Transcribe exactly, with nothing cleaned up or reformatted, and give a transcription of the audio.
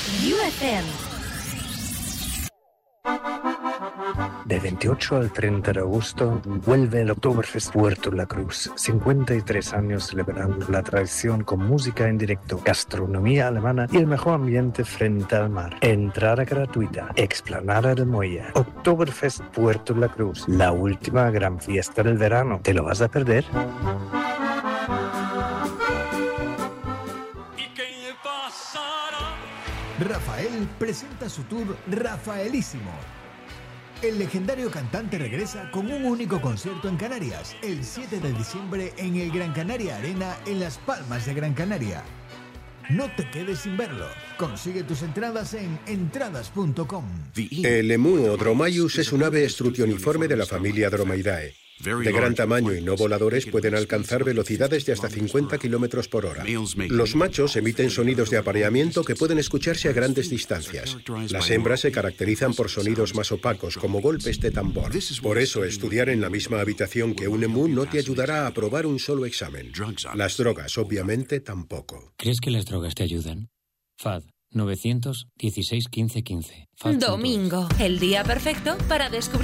U F M. De veintiocho al treinta de agosto vuelve el Oktoberfest Puerto La Cruz. cincuenta y tres años celebrando la tradición con música en directo, gastronomía alemana y el mejor ambiente frente al mar. Entrada gratuita, explanada del muelle. Oktoberfest Puerto La Cruz, la última gran fiesta del verano. ¿Te lo vas a perder? Rafael presenta su tour Rafaelísimo. El legendario cantante regresa con un único concierto en Canarias, el siete de diciembre en el Gran Canaria Arena en Las Palmas de Gran Canaria. No te quedes sin verlo. Consigue tus entradas en entradas punto com. El emú o Dromaeus es un ave estrutioniforme de la familia Dromaeoidae. De gran tamaño y no voladores, pueden alcanzar velocidades de hasta cincuenta kilómetros por hora. Los machos emiten sonidos de apareamiento que pueden escucharse a grandes distancias. Las hembras se caracterizan por sonidos más opacos, como golpes de tambor. Por eso, estudiar en la misma habitación que un emú no te ayudará a aprobar un solo examen. Las drogas, obviamente, tampoco. ¿Crees que las drogas te ayudan? F A D nueve dieciséis quince quince. Domingo, el día perfecto para descubrir